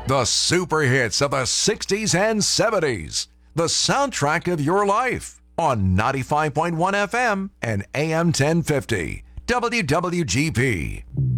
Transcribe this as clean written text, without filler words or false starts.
The super hits of the 60s and 70s. The soundtrack of your life on 95.1 FM and AM 1050. WWGP.